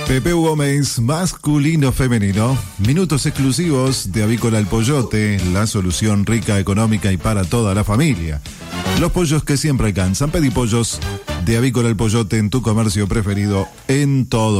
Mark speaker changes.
Speaker 1: Pepe Gómez, masculino femenino. Minutos exclusivos de Avícola El Pollote, la solución rica, económica y para toda la familia. Los pollos que siempre alcanzan. Pedí pollos de Avícola El Pollote en tu comercio preferido en todo